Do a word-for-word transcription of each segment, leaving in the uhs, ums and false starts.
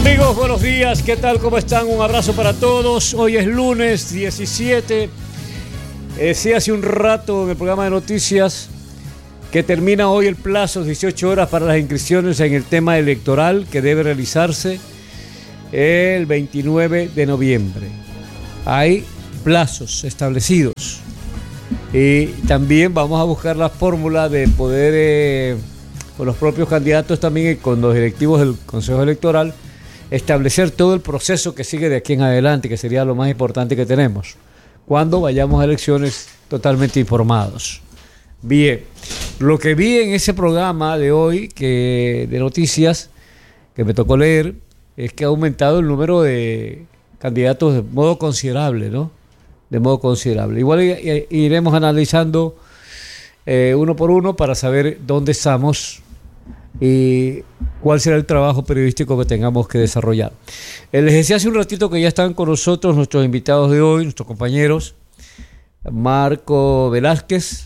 Amigos, buenos días, ¿qué tal? ¿Cómo están? Un abrazo para todos. Hoy es lunes diecisiete. Eh, sí, hace un rato en el programa de noticias que termina hoy el plazo, dieciocho horas para las inscripciones en el tema electoral que debe realizarse el veintinueve de noviembre. Hay plazos establecidos y también vamos a buscar la fórmula de poder, eh, con los propios candidatos también y con los directivos del Consejo Electoral, establecer todo el proceso que sigue de aquí en adelante, que sería lo más importante que tenemos, cuando vayamos a elecciones totalmente informados. Bien, lo que vi en ese programa de hoy, que de noticias, que me tocó leer, es que ha aumentado el número de candidatos de modo considerable, ¿no? De modo considerable. Igual iremos analizando eh, uno por uno para saber dónde estamos y cuál será el trabajo periodístico que tengamos que desarrollar. Eh, les decía hace un ratito que ya están con nosotros nuestros invitados de hoy, nuestros compañeros. Marco Velázquez,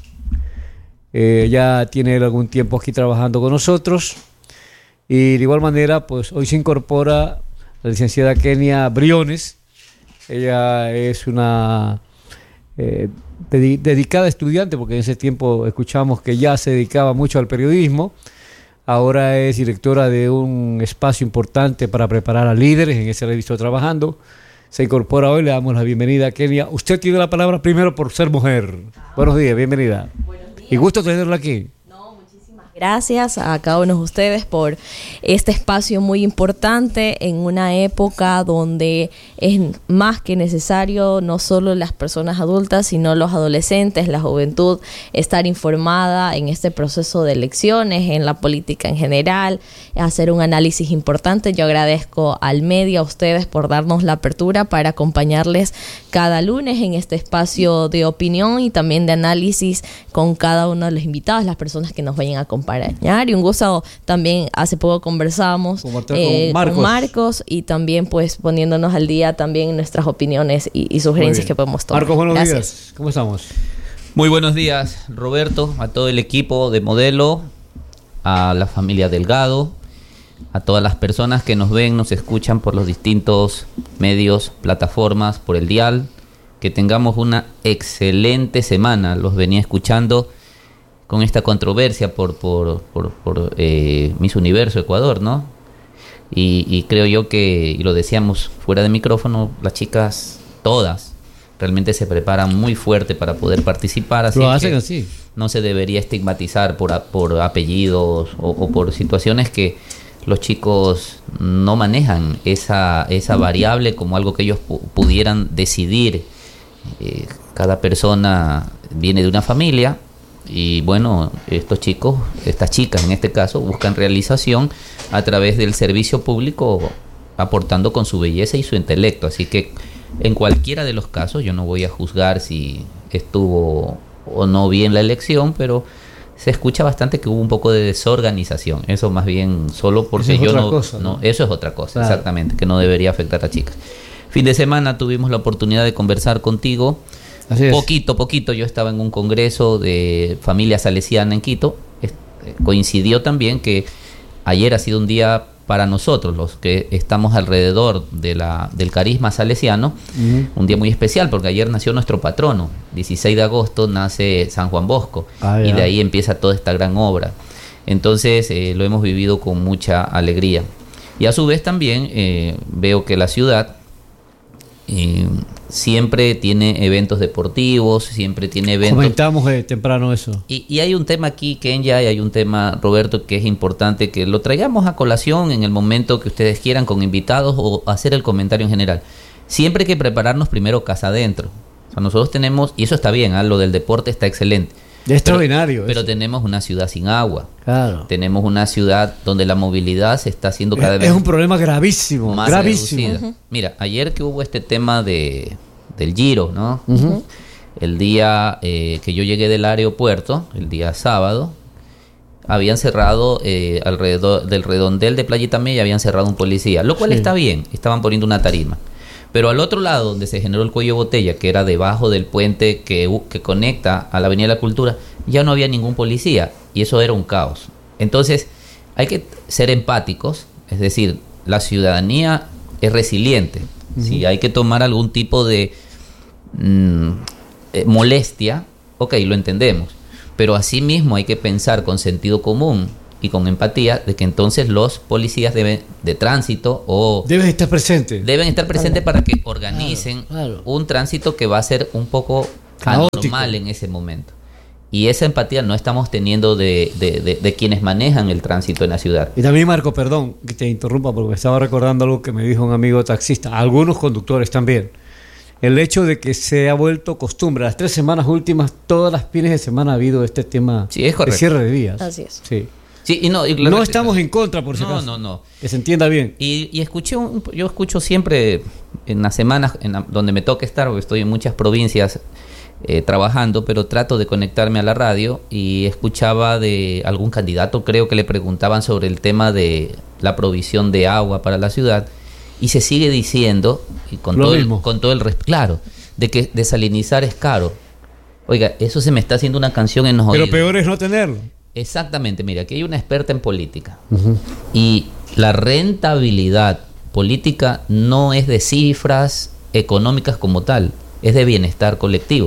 eh, ya tiene algún tiempo aquí trabajando con nosotros, y de igual manera pues hoy se incorpora la licenciada Kenia Briones. Ella es una eh, dedi- dedicada estudiante, porque en ese tiempo escuchamos que ya se dedicaba mucho al periodismo. Ahora es directora de un espacio importante para preparar a líderes, en ese le he visto trabajando. Se incorpora hoy, le damos la bienvenida a Kenia. Usted tiene la palabra primero por ser mujer. Ah, Buenos días, bienvenida. Buenos días. Y gusto tenerla aquí. Gracias a cada uno de ustedes por este espacio muy importante en una época donde es más que necesario no solo las personas adultas, sino los adolescentes, la juventud, estar informada en este proceso de elecciones, en la política en general, hacer un análisis importante. Yo agradezco al medio, a ustedes, por darnos la apertura para acompañarles cada lunes en este espacio de opinión y también de análisis con cada uno de los invitados, las personas que nos vayan a acompañar. Y un gusto también, hace poco conversábamos con, eh, con, Marcos. con Marcos y también pues poniéndonos al día también en nuestras opiniones y, y sugerencias que podemos tomar. Marcos, buenos Gracias. días, ¿cómo estamos? Muy buenos días, Roberto, a todo el equipo de Modelo, a la familia Delgado, a todas las personas que nos ven, nos escuchan por los distintos medios, plataformas, por el dial. Que tengamos una excelente semana. Los venía escuchando con esta controversia por por por, por eh, Miss Universo Ecuador, ¿no? Y, y creo yo que, y lo decíamos fuera de micrófono, las chicas todas realmente se preparan muy fuerte para poder participar, así lo hacen que así. No se debería estigmatizar por, por apellidos o, o por situaciones que los chicos no manejan esa, esa variable como algo que ellos pu- pudieran decidir. Eh, cada persona viene de una familia. Y bueno, estos chicos, estas chicas en este caso, buscan realización a través del servicio público, aportando con su belleza y su intelecto. Así que en cualquiera de los casos, yo no voy a juzgar si estuvo o no bien la elección, pero se escucha bastante que hubo un poco de desorganización. Eso más bien solo porque yo no, cosa, ¿no? no... Eso es otra cosa, claro. Exactamente, que no debería afectar a chicas. Fin de semana tuvimos la oportunidad de conversar contigo. Así poquito, es. poquito, yo estaba en un congreso de familia salesiana en Quito. Es, coincidió también que ayer ha sido un día para nosotros, los que estamos alrededor de la, del carisma salesiano, uh-huh. un día muy especial, porque ayer nació nuestro patrono. dieciséis de agosto nace San Juan Bosco, ah, y de ahí empieza toda esta gran obra. Entonces eh, lo hemos vivido con mucha alegría. Y a su vez también eh, veo que la ciudad Eh, siempre tiene eventos deportivos, siempre tiene eventos. Comentamos eh, temprano eso. Y, y hay un tema aquí, Kenia, y hay un tema, Roberto, que es importante que lo traigamos a colación en el momento que ustedes quieran, con invitados, o hacer el comentario en general. Siempre hay que prepararnos primero casa adentro. O sea, nosotros tenemos, y eso está bien, ¿eh? Lo del deporte está excelente. Es extraordinario. Pero, pero tenemos una ciudad sin agua. Claro. Tenemos una ciudad donde la movilidad se está haciendo cada es, vez es un problema gravísimo. Más gravísimo. Uh-huh. Mira, ayer que hubo este tema de del Giro, ¿no? Uh-huh. El día eh, que yo llegué del aeropuerto, el día sábado, habían cerrado eh, alrededor del redondel de Playita Mella, habían cerrado un policía, lo cual sí. está bien, estaban poniendo una tarima. Pero al otro lado, donde se generó el cuello de botella, que era debajo del puente que, que conecta a la Avenida de la Cultura, ya no había ningún policía, y eso era un caos. Entonces, hay que ser empáticos, es decir, la ciudadanía es resiliente. Uh-huh. Si hay que tomar algún tipo de mmm, eh, molestia, ok, lo entendemos. Pero asimismo hay que pensar con sentido común y con empatía de que entonces los policías deben de tránsito o deben estar presentes deben estar presentes claro. para que organicen claro, claro. un tránsito que va a ser un poco caótico, anormal en ese momento. Y esa empatía no estamos teniendo de, de, de, de quienes manejan el tránsito en la ciudad. Y también, Marco, perdón que te interrumpa porque me estaba recordando algo que me dijo un amigo taxista, algunos conductores también. El hecho de que se ha vuelto costumbre, las tres semanas últimas, todas las fines de semana ha habido este tema sí, es de cierre de vías. Así es. Sí. Sí, y no, y no estamos en contra, por si no, acaso. No, no, no. Que se entienda bien. Y, y escuché, un, yo escucho siempre en las semanas en la, donde me toca estar, porque estoy en muchas provincias eh, trabajando, pero trato de conectarme a la radio y escuchaba de algún candidato, creo que le preguntaban sobre el tema de la provisión de agua para la ciudad y se sigue diciendo, y con, todo el, con todo el respeto, claro, de que desalinizar es caro. Oiga, eso se me está haciendo una canción en los pero oídos. Pero peor es no tenerlo. Exactamente, mira, aquí hay una experta en política uh-huh. y la rentabilidad política no es de cifras económicas como tal, es de bienestar colectivo.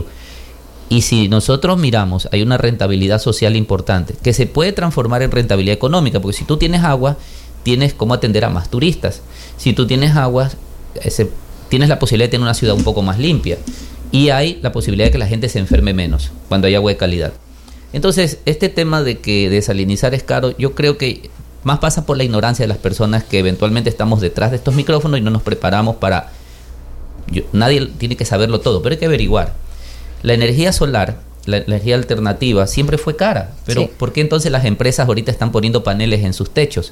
Y si nosotros miramos, hay una rentabilidad social importante que se puede transformar en rentabilidad económica, porque si tú tienes agua, tienes cómo atender a más turistas. Si tú tienes agua, ese, tienes la posibilidad de tener una ciudad un poco más limpia y hay la posibilidad de que la gente se enferme menos cuando hay agua de calidad. Entonces, este tema de que desalinizar es caro, yo creo que más pasa por la ignorancia de las personas que eventualmente estamos detrás de estos micrófonos y no nos preparamos para... Yo, nadie tiene que saberlo todo, pero hay que averiguar. La energía solar, la, la energía alternativa, siempre fue cara. Pero sí. ¿por qué entonces las empresas ahorita están poniendo paneles en sus techos?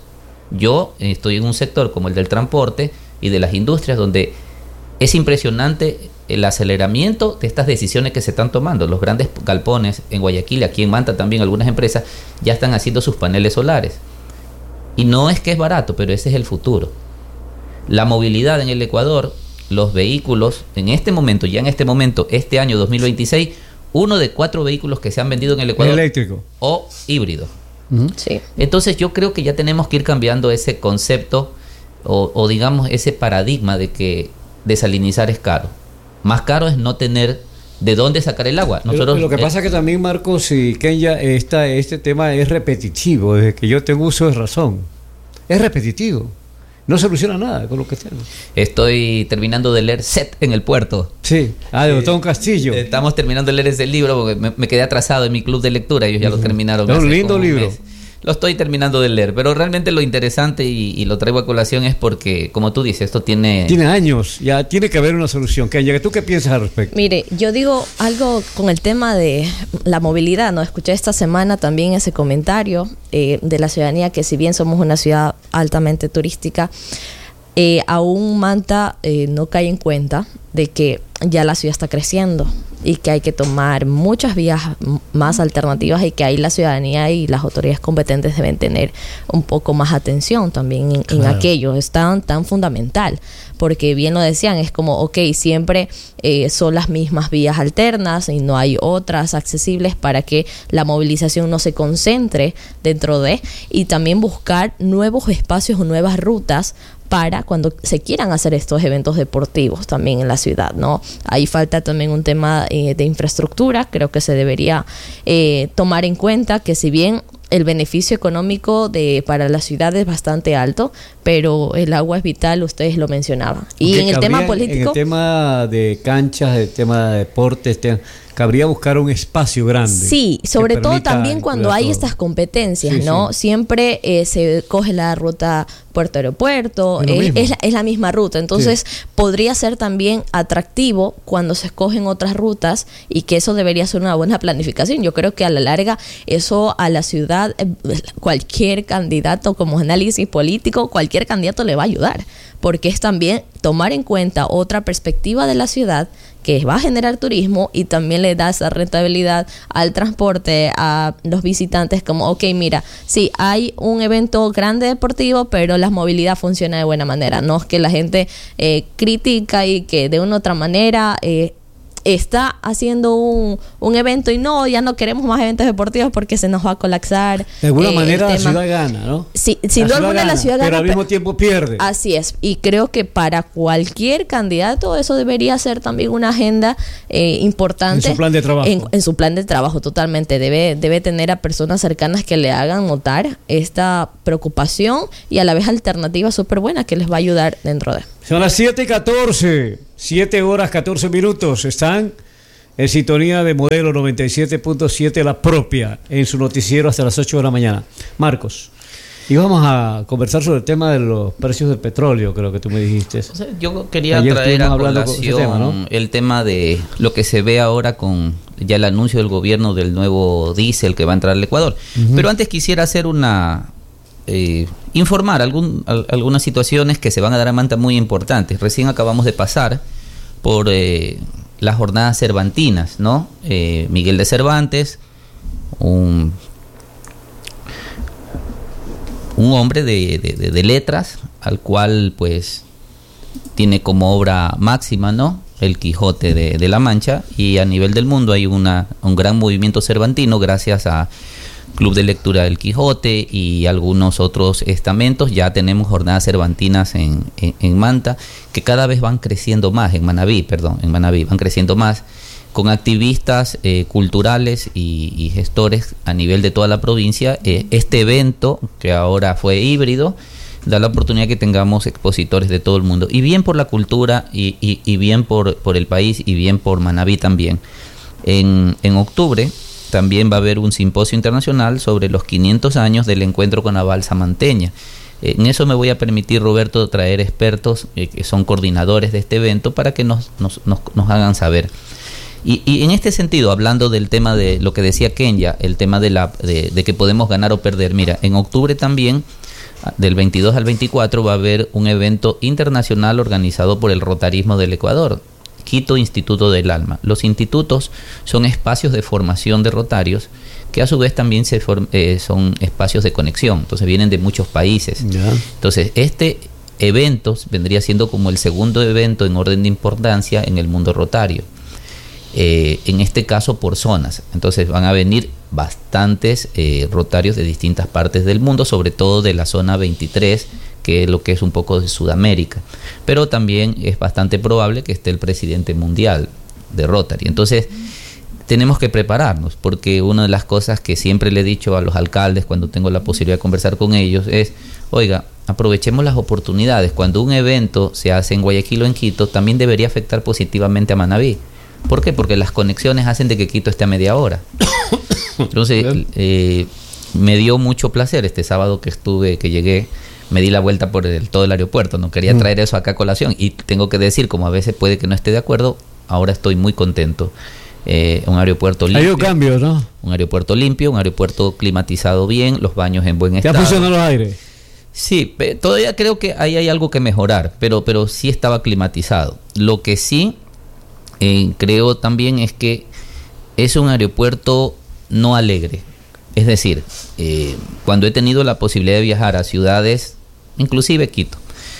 Yo eh, estoy en un sector como el del transporte y de las industrias donde es impresionante el aceleramiento de estas decisiones que se están tomando. Los grandes galpones en Guayaquil, aquí en Manta también algunas empresas ya están haciendo sus paneles solares. Y no es que es barato, pero ese es el futuro. La movilidad en el Ecuador, los vehículos, en este momento, ya en este momento, este año dos mil veintiséis, uno de cuatro vehículos que se han vendido en el Ecuador eléctrico o híbrido. Uh-huh. Sí. Entonces yo creo que ya tenemos que ir cambiando ese concepto o, o digamos ese paradigma de que desalinizar es caro. Más caro es no tener de dónde sacar el agua. Nosotros, lo que pasa es que también, Marcos y Kenya, esta, este tema es repetitivo. Desde que yo tengo uso de razón, es repetitivo. No soluciona nada con lo que tenemos. Estoy terminando de leer Set en el puerto. Sí, ah, de Botón Castillo. Estamos terminando de leer ese libro porque me, me quedé atrasado en mi club de lectura. Ellos ya uh-huh. lo terminaron. Es un lindo libro. Un lo estoy terminando de leer, pero realmente lo interesante y, y lo traigo a colación es porque, como tú dices, esto tiene... Tiene años, ya tiene que haber una solución. Kenya, ¿tú qué piensas al respecto? Mire, yo digo algo con el tema de la movilidad, ¿no? Escuché esta semana también ese comentario eh, de la ciudadanía que si bien somos una ciudad altamente turística, eh, aún Manta eh, no cae en cuenta de que ya la ciudad está creciendo y que hay que tomar muchas vías más alternativas y que ahí la ciudadanía y las autoridades competentes deben tener un poco más atención también en, claro. en aquello. Es tan, tan fundamental, porque bien lo decían, es como, ok, siempre eh, son las mismas vías alternas y no hay otras accesibles para que la movilización no se concentre dentro de, y también buscar nuevos espacios o nuevas rutas para cuando se quieran hacer estos eventos deportivos también en la ciudad, ¿no? Ahí falta también un tema eh, de infraestructura. Creo que se debería eh, tomar en cuenta que si bien el beneficio económico de para la ciudad es bastante alto, pero el agua es vital, ustedes lo mencionaban. Y okay, en el tema político... En el tema de canchas, el tema de deportes, te, cabría buscar un espacio grande. Sí, sobre todo también cuando hay todo. estas competencias, sí, ¿no? Sí. Siempre eh, se coge la ruta puerto-aeropuerto, es, es, la, es la misma ruta. Entonces, sí. podría ser también atractivo cuando se escogen otras rutas y que eso debería ser una buena planificación. Yo creo que a la larga eso a la ciudad, cualquier candidato como análisis político, cualquier candidato le va a ayudar, porque es también tomar en cuenta otra perspectiva de la ciudad que va a generar turismo y también le da esa rentabilidad al transporte, a los visitantes, como, ok, mira, sí, hay un evento grande deportivo, pero la movilidad funciona de buena manera. No es que la gente eh, critica y que de una u otra manera... Eh, está haciendo un, un evento y no, ya no queremos más eventos deportivos porque se nos va a colapsar. De alguna eh, manera la ciudad gana, ¿no? Sí, sin duda alguna la ciudad gana. Pero al mismo tiempo pierde. Así es. Y creo que para cualquier candidato eso debería ser también una agenda eh, importante. En su plan de trabajo. En, en su plan de trabajo, totalmente. Debe, debe tener a personas cercanas que le hagan notar esta preocupación y a la vez alternativa súper buena que les va a ayudar dentro de. Son las siete y catorce, siete horas catorce minutos. Están en sintonía de Modelo noventa y siete punto siete, la propia, en su noticiero hasta las ocho de la mañana. Marcos, y vamos a conversar sobre el tema de los precios del petróleo, creo que tú me dijiste. O sea, yo quería Ayer traer a colación colación tema, ¿no? el tema de lo que se ve ahora con ya el anuncio del gobierno del nuevo diésel que va a entrar al Ecuador. Uh-huh. Pero antes quisiera hacer una... Eh, informar algún, al, algunas situaciones que se van a dar a Manta muy importantes. Recién acabamos de pasar por eh, las jornadas cervantinas, ¿no? Eh, Miguel de Cervantes, un, un hombre de, de, de letras, al cual pues tiene como obra máxima, ¿no?, el Quijote de, de la Mancha, y a nivel del mundo hay una, un gran movimiento cervantino gracias a Club de Lectura del Quijote y algunos otros estamentos. Ya tenemos jornadas cervantinas en, en, en Manta, que cada vez van creciendo más, en Manabí, perdón, en Manabí, van creciendo más, con activistas eh, culturales y, y gestores a nivel de toda la provincia. Eh, este evento, que ahora fue híbrido, da la oportunidad que tengamos expositores de todo el mundo, y bien por la cultura, y, y, y bien por, por el país, y bien por Manabí también. En, en octubre también va a haber un simposio internacional sobre los quinientos años del encuentro con la balsa manteña. En eso me voy a permitir, Roberto, traer expertos eh, que son coordinadores de este evento para que nos, nos, nos, nos hagan saber. Y, y en este sentido, hablando del tema de lo que decía Kenya, el tema de, la, de, de que podemos ganar o perder. Mira, en octubre también, del veintidós al veinticuatro, va a haber un evento internacional organizado por el Rotarismo del Ecuador, Quito Instituto del Alma. Los institutos son espacios de formación de rotarios que a su vez también se form, eh, son espacios de conexión, entonces vienen de muchos países. Yeah. Entonces este evento vendría siendo como el segundo evento en orden de importancia en el mundo rotario, eh, en este caso por zonas. Entonces van a venir bastantes eh, rotarios de distintas partes del mundo, sobre todo de la zona veintitrés, que es lo que es un poco de Sudamérica, pero también es bastante probable que esté el presidente mundial de Rotary. Entonces tenemos que prepararnos, porque una de las cosas que siempre le he dicho a los alcaldes cuando tengo la posibilidad de conversar con ellos es, oiga, aprovechemos las oportunidades. Cuando un evento se hace en Guayaquil o en Quito, también debería afectar positivamente a Manabí. ¿Por qué? Porque las conexiones hacen de que Quito esté a media hora. Entonces eh, me dio mucho placer este sábado que estuve, que llegué, me di la vuelta por el, todo el aeropuerto. No quería traer eso acá a colación, y tengo que decir, como a veces puede que no esté de acuerdo, ahora estoy muy contento. Eh, un aeropuerto limpio. Hay un cambio, ¿no? Un aeropuerto limpio, un aeropuerto climatizado bien, los baños en buen ¿Ya estado. ¿Ya funcionan los aires? Sí, todavía creo que ahí hay algo que mejorar, pero, pero sí estaba climatizado. Lo que sí eh, creo también es que es un aeropuerto no alegre. Es decir, eh, cuando he tenido la posibilidad de viajar a ciudades, inclusive Quito,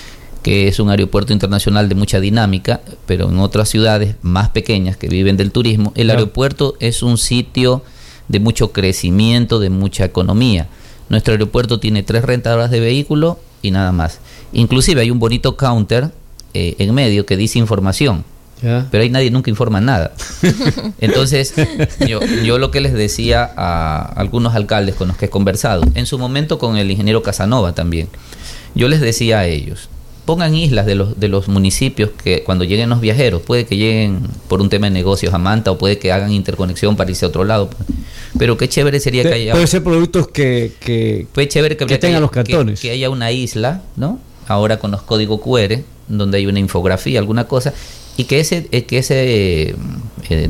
que es un aeropuerto internacional de mucha dinámica, pero en otras ciudades más pequeñas que viven del turismo, el claro. aeropuerto es un sitio de mucho crecimiento, de mucha economía. Nuestro aeropuerto tiene tres rentadoras de vehículos y nada más. Inclusive hay un bonito counter eh, en medio que dice información. Yeah. Pero ahí nadie nunca informa nada. Entonces yo, yo lo que les decía a algunos alcaldes con los que he conversado, en su momento con el ingeniero Casanova también, yo les decía a ellos, pongan islas de los, de los municipios que cuando lleguen los viajeros, puede que lleguen por un tema de negocios a Manta, o puede que hagan interconexión para irse a otro lado, pero qué chévere sería que haya... Puede ser productos que, que, puede chévere que, que tengan que haya, los cantones. Que, que haya una isla, ¿no? Ahora con los códigos cu erre, donde hay una infografía, alguna cosa, y que ese, que ese eh,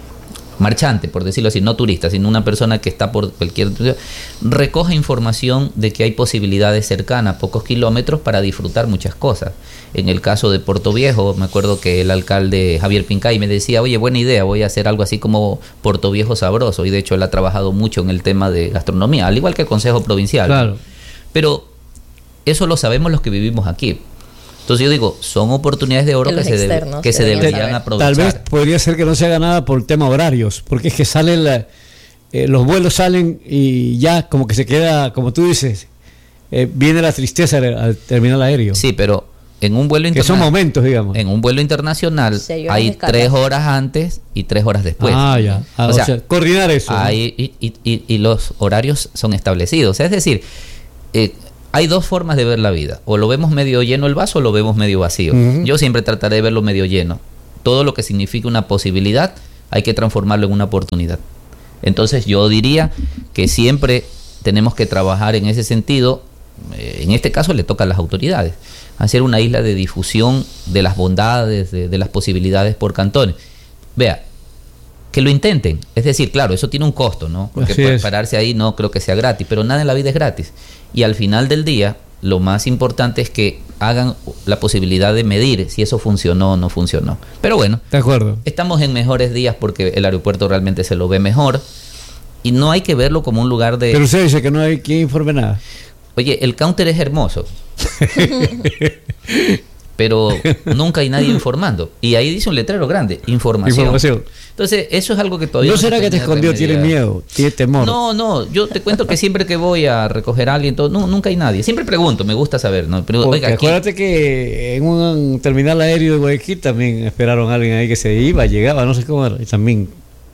marchante, por decirlo así, no turista, sino una persona que está por cualquier... recoja información de que hay posibilidades cercanas, pocos kilómetros, para disfrutar muchas cosas. En el caso de Puerto Viejo, me acuerdo que el alcalde Javier Pincay me decía, oye, buena idea, voy a hacer algo así como Puerto Viejo sabroso, y de hecho él ha trabajado mucho en el tema de gastronomía, al igual que el Consejo Provincial. Claro. Pero eso lo sabemos los que vivimos aquí. Entonces yo digo, son oportunidades de oro que, que se, debe, que se deberían aprovechar. Tal vez podría ser que no se haga nada por tema horarios, porque es que salen la, eh, los vuelos salen y ya como que se queda, como tú dices, eh, viene la tristeza al, al terminal aéreo. Sí, pero en un vuelo internacional, que son momentos, digamos. En un vuelo internacional sí, hay tres horas antes y tres horas después. Ah, ya. Ah, o, o sea, sea, coordinar eso. Hay, ¿no? y, y, y, y los horarios son establecidos. O sea, es decir, eh, hay dos formas de ver la vida. O lo vemos medio lleno el vaso o lo vemos medio vacío. Uh-huh. Yo siempre trataré de verlo medio lleno. Todo lo que significa una posibilidad hay que transformarlo en una oportunidad. Entonces yo diría que siempre tenemos que trabajar en ese sentido. Eh, en este caso le toca a las autoridades hacer una isla de difusión de las bondades, de, de las posibilidades por cantones. Vea, que lo intenten. Es decir, claro, eso tiene un costo, ¿no? Porque para pararse ahí no creo que sea gratis, pero nada en la vida es gratis. Y al final del día, lo más importante es que hagan la posibilidad de medir si eso funcionó o no funcionó. Pero bueno, de acuerdo. Estamos en mejores días porque el aeropuerto realmente se lo ve mejor y no hay que verlo como un lugar de... Pero usted dice que no hay quien informe nada. Oye, el counter es hermoso, pero nunca hay nadie informando. Y ahí dice un letrero grande, información. Información. Entonces, eso es algo que todavía... ¿No, no será que te escondió, tiene miedo, tiene temor? No, no, yo te cuento que siempre que voy a recoger a alguien, todo, no, nunca hay nadie. Siempre pregunto, me gusta saber, ¿no? Pero, oiga, acuérdate que en un terminal aéreo de Guayaquil también esperaron a alguien ahí que se iba, llegaba, no sé cómo era, y también...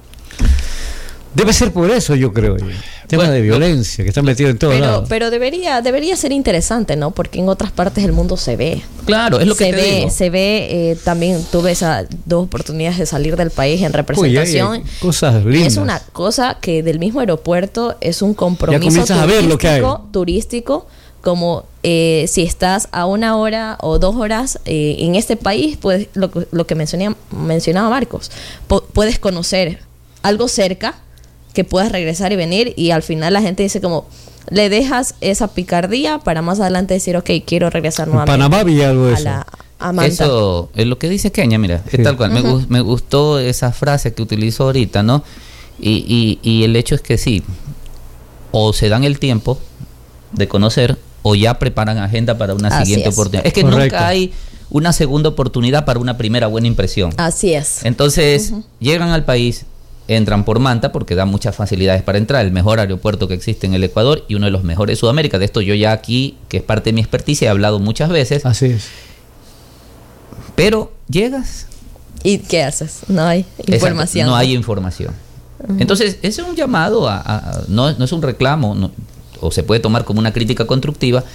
Debe ser por eso, yo creo. Tema bueno, de violencia, que están metidos en todos pero, lados. Pero debería debería ser interesante, ¿no? Porque en otras partes del mundo se ve. Claro, es lo que se te ve, digo. Se ve, eh, también tuve esas dos oportunidades de salir del país en representación. Uy, hay, hay cosas lindas. Es una cosa que del mismo aeropuerto es un compromiso turístico, a ver lo que hay. turístico, como eh, si estás a una hora o dos horas eh, en este país, pues lo, lo que mencionaba, mencionaba Marcos, po- puedes conocer algo cerca, que puedas regresar y venir, y al final la gente dice como, le dejas esa picardía para más adelante decir, ok, quiero regresar nuevamente. En Panamá había algo de a eso. La, a Manta. Eso es lo que dice Kenia, mira, sí. Es tal cual. Uh-huh. me, gu- me gustó esa frase que utilizó ahorita, ¿no? Y, y, y el hecho es que sí, o se dan el tiempo de conocer, o ya preparan agenda para una Así siguiente es. oportunidad. Es que Correcto. Nunca hay una segunda oportunidad para una primera buena impresión. Así es. Entonces, uh-huh. llegan al país, entran por Manta porque da muchas facilidades para entrar, el mejor aeropuerto que existe en el Ecuador y uno de los mejores de Sudamérica. De esto yo ya aquí, que es parte de mi experticia, he hablado muchas veces. Así es. Pero llegas. ¿Y qué haces? No hay información. Exacto, no hay información. Uh-huh. Entonces, ese es un llamado a, a, a no, no es un reclamo, no, o se puede tomar como una crítica constructiva.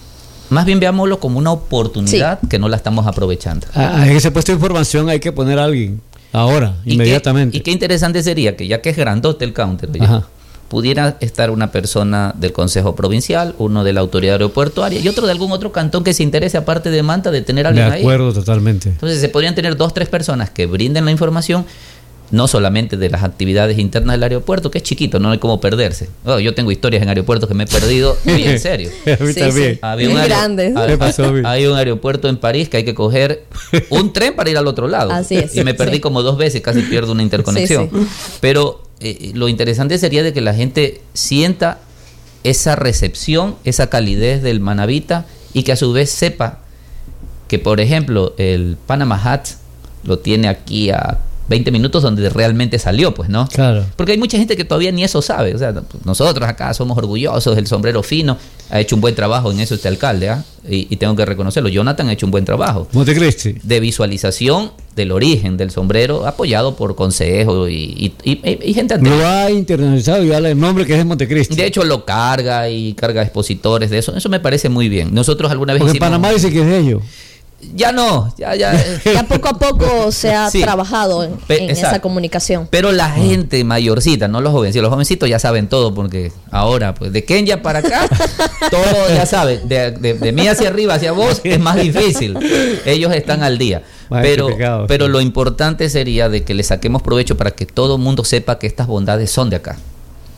Más bien veámoslo como una oportunidad sí. que no la estamos aprovechando. Ah, en ese puesto de información hay que poner a alguien. Ahora, ¿Y inmediatamente. Qué, y qué interesante sería que ya que es grandote el counter, oye, pudiera estar una persona del Consejo Provincial, uno de la Autoridad Aeroportuaria y otro de algún otro cantón que se interese, aparte de Manta, de tener a alguien ahí. De acuerdo, ahí. Totalmente. Entonces se podrían tener dos, tres personas que brinden la información, no solamente de las actividades internas del aeropuerto, que es chiquito, no hay cómo perderse. Oh, yo tengo historias en aeropuertos que me he perdido, muy en serio. A mí sí, también. Sí. Había un grandes. Hay un aeropuerto en París que hay que coger un tren para ir al otro lado. Así es. Y me perdí sí. como dos veces, casi pierdo una interconexión. Sí, sí. Pero eh, lo interesante sería de que la gente sienta esa recepción, esa calidez del manabita y que a su vez sepa que, por ejemplo, el Panama Hat lo tiene aquí a veinte minutos donde realmente salió, pues, ¿no? Claro. Porque hay mucha gente que todavía ni eso sabe. O sea, nosotros acá somos orgullosos, el sombrero fino, ha hecho un buen trabajo en eso este alcalde, ¿ah? ¿eh? Y, y tengo que reconocerlo. Jonathan ha hecho un buen trabajo. Montecristi. De visualización del origen del sombrero, apoyado por consejos y, y, y, y gente anterior. Lo ha internacionalizado y habla el nombre que es de Montecristi. De hecho, lo carga y carga expositores de eso. Eso me parece muy bien. Nosotros alguna vez Porque hicimos... Panamá dice que es de ellos. Ya no, ya, ya. Ya poco a poco se ha sí. trabajado en, en esa comunicación. Pero la gente mayorcita, no los jovencitos, los jovencitos ya saben todo, porque ahora, pues de Kenia para acá, todo ya saben. De, de, de mí hacia arriba, hacia vos, es más difícil. Ellos están al día. Pero, pecado, pero sí. Lo importante sería de que le saquemos provecho para que todo el mundo sepa que estas bondades son de acá.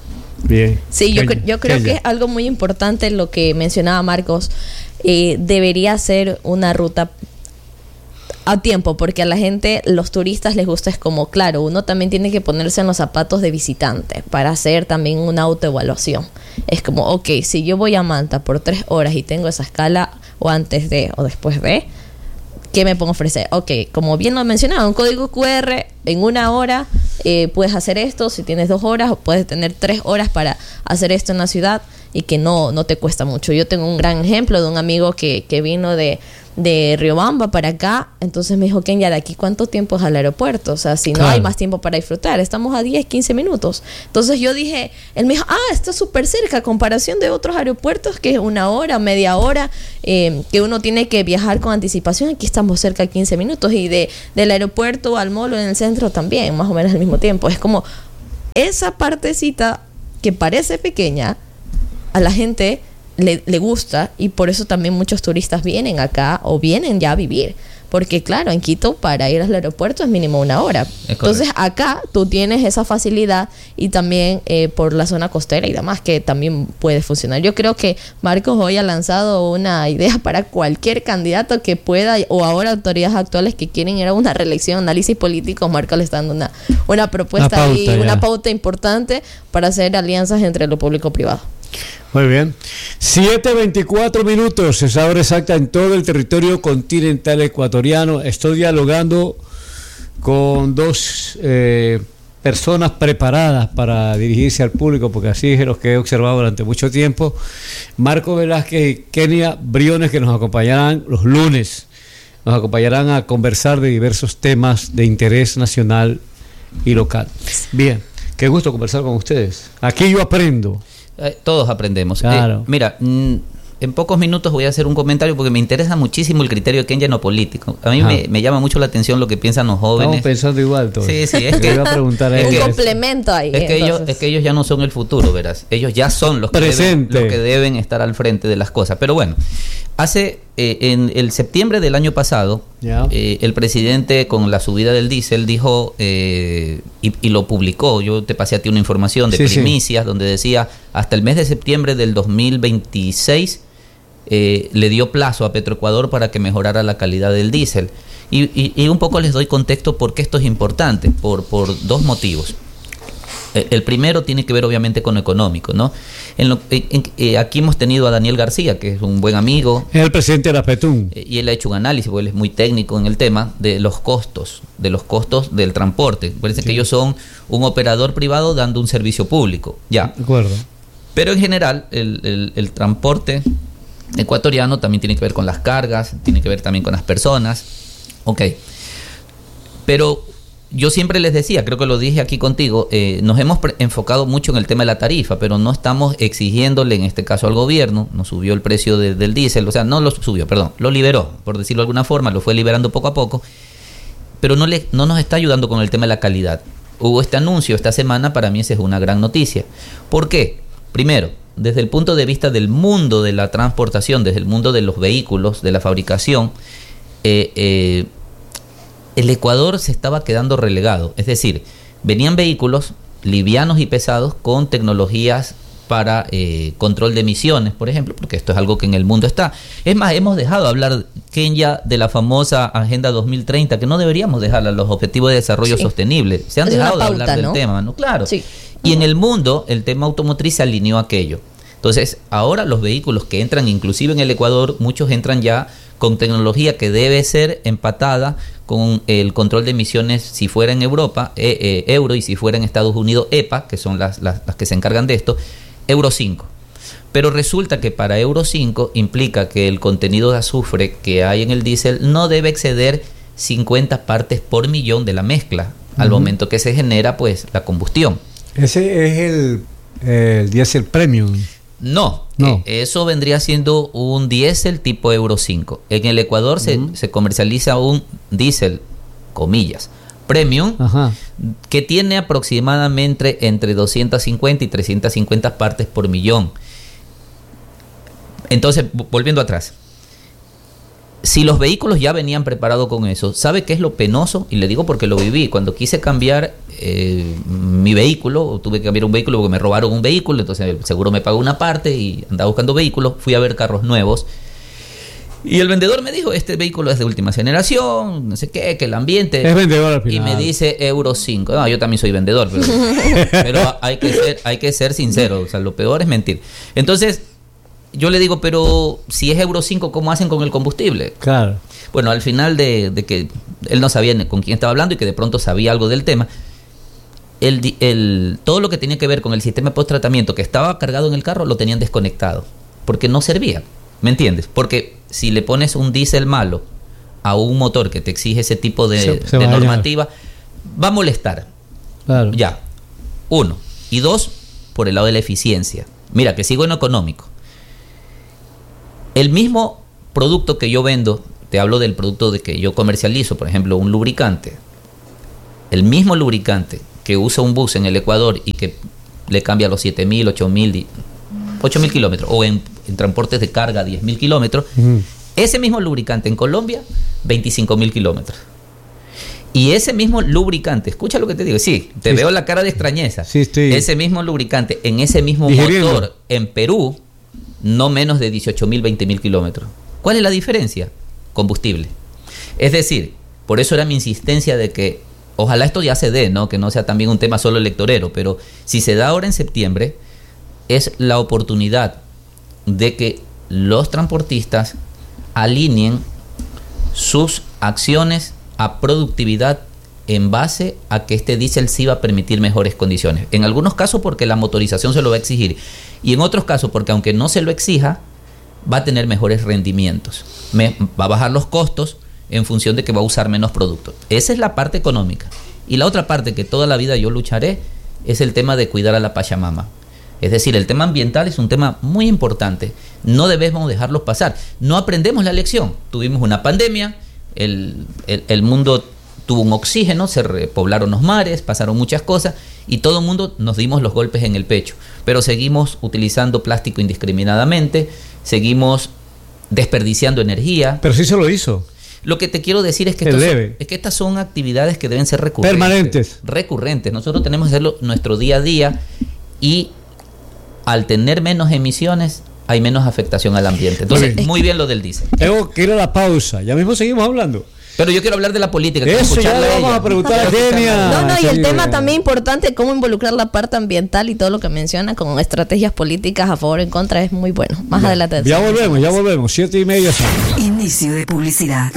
Bien. Sí, yo, yo creo que es algo muy importante lo que mencionaba Marcos. Eh, debería ser una ruta a tiempo, porque a la gente, los turistas les gusta, es como, claro, uno también tiene que ponerse en los zapatos de visitante para hacer también una autoevaluación. Es como, ok, si yo voy a Manta por tres horas y tengo esa escala o antes de o después de, ¿qué me puedo ofrecer? Ok, como bien lo mencionaba, un código cu erre en una hora eh, puedes hacer esto. Si tienes dos horas, puedes tener tres horas para hacer esto en la ciudad y que no, no te cuesta mucho. Yo tengo un gran ejemplo de un amigo que, que vino de, de Riobamba para acá. Entonces me dijo, Kenya, ¿de aquí cuánto tiempo es al aeropuerto? O sea, si no claro. hay más tiempo para disfrutar, estamos a diez, quince minutos. Entonces yo dije, él me dijo, ah, está súper cerca, a comparación de otros aeropuertos que es una hora, media hora, eh, que uno tiene que viajar con anticipación. Aquí estamos cerca de quince minutos y de, del aeropuerto al mall en el centro también, más o menos al mismo tiempo. Es como esa partecita que parece pequeña, a la gente le, le gusta, y por eso también muchos turistas vienen acá o vienen ya a vivir. Porque claro, en Quito para ir al aeropuerto es mínimo una hora. Entonces acá tú tienes esa facilidad y también eh, por la zona costera y demás que también puede funcionar. Yo creo que Marcos hoy ha lanzado una idea para cualquier candidato que pueda, o ahora autoridades actuales que quieren ir a una reelección, análisis político. Marcos le está dando una, una propuesta una pauta, y una pauta importante para hacer alianzas entre lo público y privado. Muy bien. siete veinticuatro minutos, esa hora exacta en todo el territorio continental ecuatoriano. Estoy dialogando con dos eh, personas preparadas para dirigirse al público, porque así es los que he observado durante mucho tiempo. Marco Velázquez y Kenia Briones, que nos acompañarán los lunes. Nos acompañarán a conversar de diversos temas de interés nacional y local. Bien, qué gusto conversar con ustedes. Aquí yo aprendo. Eh, todos aprendemos. Claro. Eh, mira, mm, en pocos minutos voy a hacer un comentario porque me interesa muchísimo el criterio de Kenya en lo político. A mí me, me llama mucho la atención lo que piensan los jóvenes. Estamos pensando igual todos. Sí, sí, es que iba a preguntar a un ellos. complemento ahí. Es que, ellos, es que ellos ya no son el futuro, verás. Ellos ya son los que, deben, los que deben estar al frente de las cosas. Pero bueno, hace eh, en el septiembre del año pasado, yeah. eh, el presidente con la subida del diésel dijo, eh, y, y lo publicó, yo te pasé a ti una información de sí, primicias, sí. donde decía, hasta el mes de septiembre del dos mil veintiséis, eh, le dio plazo a Petroecuador para que mejorara la calidad del diésel. Y, y, y un poco les doy contexto porque esto es importante, por, por dos motivos. El primero tiene que ver obviamente con lo económico, ¿no? En lo, en, en, eh, aquí hemos tenido a Daniel García, que es un buen amigo. Es el presidente de la PETUN. Eh, y él ha hecho un análisis, porque él es muy técnico en el tema, de los costos, de los costos del transporte. Parece sí. que ellos son un operador privado dando un servicio público, ya. De acuerdo. Pero en general, el, el, el transporte ecuatoriano también tiene que ver con las cargas, tiene que ver también con las personas. Ok. Pero yo siempre les decía, creo que lo dije aquí contigo, eh, nos hemos pre- enfocado mucho en el tema de la tarifa, pero no estamos exigiéndole, en este caso al gobierno, nos subió el precio de, del diésel, o sea, no lo subió, perdón, lo liberó, por decirlo de alguna forma, lo fue liberando poco a poco, pero no, le, no nos está ayudando con el tema de la calidad. Hubo este anuncio esta semana, para mí esa es una gran noticia. ¿Por qué? Primero, desde el punto de vista del mundo de la transportación, desde el mundo de los vehículos, de la fabricación, eh, eh, el Ecuador se estaba quedando relegado. Es decir, venían vehículos livianos y pesados con tecnologías para eh, control de emisiones, por ejemplo, porque esto es algo que en el mundo está. Es más, hemos dejado hablar, Kenya, de la famosa Agenda dos mil treinta, que no deberíamos dejarla, los Objetivos de Desarrollo sí. Sostenible. Se han es dejado pauta, de hablar ¿no? del tema, ¿no? Claro. Sí. Y en el mundo, el tema automotriz se alineó a aquello. Entonces, ahora los vehículos que entran, inclusive en el Ecuador, muchos entran ya con tecnología que debe ser empatada con el control de emisiones, si fuera en Europa, eh, eh, Euro, y si fuera en Estados Unidos, EPA, que son las, las, las que se encargan de esto, Euro cinco. Pero resulta que para Euro cinco implica que el contenido de azufre que hay en el diésel no debe exceder cincuenta partes por millón de la mezcla, uh-huh. al momento que se genera pues la combustión. Ese es el, el diésel premium. No, no. Eh, eso vendría siendo un diésel tipo Euro cinco. En el Ecuador uh-huh. se, se comercializa un diésel, comillas, premium, Ajá. que tiene aproximadamente entre doscientas cincuenta y trescientas cincuenta partes por millón. Entonces, volviendo atrás, si los vehículos ya venían preparados con eso, ¿sabe qué es lo penoso? Y le digo porque lo viví. Cuando quise cambiar eh, mi vehículo, o tuve que cambiar un vehículo porque me robaron un vehículo, entonces el seguro me pagó una parte y andaba buscando vehículos, fui a ver carros nuevos. Y el vendedor me dijo, este vehículo es de última generación, no sé qué, que el ambiente... Es vendedor al final. Y me dice Euro cinco. No, yo también soy vendedor, pero, pero hay, que ser, hay que ser sincero. O sea, lo peor es mentir. Entonces, yo le digo, pero si es Euro cinco, ¿cómo hacen con el combustible? Claro. Bueno, al final de, de que él no sabía con quién estaba hablando y que de pronto sabía algo del tema, el, el, todo lo que tenía que ver con el sistema de post-tratamiento que estaba cargado en el carro lo tenían desconectado, porque no servía, ¿me entiendes? Porque si le pones un diésel malo a un motor que te exige ese tipo de, se, se de va normativa, va a molestar. Claro. Ya, uno. Y dos, por el lado de la eficiencia. Mira, que sigo en lo económico. El mismo producto que yo vendo, te hablo del producto de que yo comercializo, por ejemplo, un lubricante. El mismo lubricante que usa un bus en el Ecuador y que le cambia los siete mil, ocho mil kilómetros, o en, en transportes de carga diez mil kilómetros, uh-huh. Ese mismo lubricante en Colombia, veinticinco mil kilómetros. Y ese mismo lubricante, escucha lo que te digo, sí, te sí, veo la cara de extrañeza. Sí, estoy ese mismo lubricante en ese mismo digeriendo. Motor en Perú, no menos de dieciocho mil, veinte mil kilómetros. ¿Cuál es la diferencia? Combustible. Es decir, por eso era mi insistencia de que ojalá esto ya se dé, ¿no? Que no sea también un tema solo electorero, pero si se da ahora en septiembre, es la oportunidad de que los transportistas alineen sus acciones a productividad en base a que este diésel sí va a permitir mejores condiciones. En algunos casos porque la motorización se lo va a exigir y en otros casos porque aunque no se lo exija, va a tener mejores rendimientos. Me, va a bajar los costos en función de que va a usar menos productos. Esa es la parte económica. Y la otra parte que toda la vida yo lucharé es el tema de cuidar a la Pachamama. Es decir, el tema ambiental es un tema muy importante. No debemos dejarlo pasar. No aprendemos la lección. Tuvimos una pandemia, el, el, el mundo tuvo un oxígeno, se repoblaron los mares, pasaron muchas cosas y todo el mundo nos dimos los golpes en el pecho. Pero seguimos utilizando plástico indiscriminadamente, seguimos desperdiciando energía. Pero sí se lo hizo. Lo que te quiero decir es que, estos son, es que estas son actividades que deben ser recurrentes. Permanentes. Recurrentes. Nosotros tenemos que hacerlo nuestro día a día y al tener menos emisiones hay menos afectación al ambiente. Entonces, muy bien, muy bien lo del diésel. Tengo que ir a la pausa. Ya mismo seguimos hablando. Pero yo quiero hablar de la política. Eso ya le vamos a, a preguntar a Kenia. No, no, y el tema también importante, cómo involucrar la parte ambiental y todo lo que menciona con estrategias políticas a favor o en contra es muy bueno. Más ya, adelante. Ya volvemos, ya volvemos. Siete y media. Inicio de publicidad.